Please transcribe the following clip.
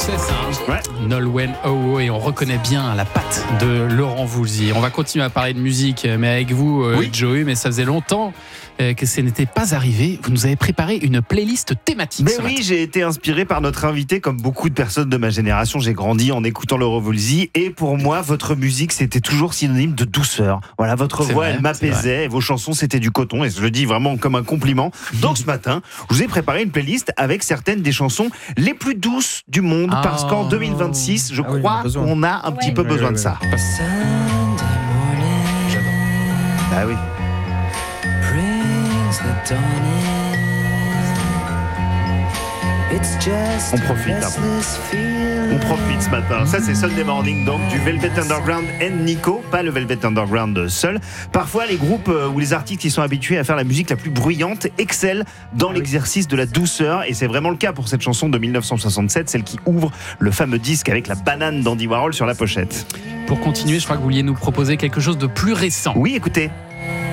succès ça. Ouais. Nolwenn Oh, et on reconnaît bien la patte de Laurent Voulzy. On va continuer à parler de musique, mais avec vous, Oui. Joey, mais ça faisait longtemps que ce n'était pas arrivé. Vous nous avez préparé une playlist thématique. Mais ce oui, matin. j'ai été inspiré par notre invité, comme beaucoup de personnes de ma génération. J'ai grandi en écoutant Laurent Voulzy, et pour moi, votre musique, c'était toujours synonyme de douceur. Voilà, votre C'est voix, vrai, elle c'est m'apaisait, et vos chansons, c'était du coton, et je le dis vraiment comme un compliment. Donc ce matin, je vous ai préparé une playlist avec certaines des chansons les plus douces du monde, parce qu'en 2026, je Ah oui, on crois a besoin. qu'on a un petit peu besoin de ça. Ah oui. On profite, On profite ce matin. Ça, c'est Sunday Morning, donc du Velvet Underground and Nico, pas le Velvet Underground seul. Parfois, les groupes ou les artistes qui sont habitués à faire la musique la plus bruyante excellent dans l'exercice de la douceur, et c'est vraiment le cas pour cette chanson de 1967, celle qui ouvre le fameux disque avec la banane d'Andy Warhol sur la pochette. Pour continuer, je crois que vous vouliez nous proposer quelque chose de plus récent. Oui, écoutez.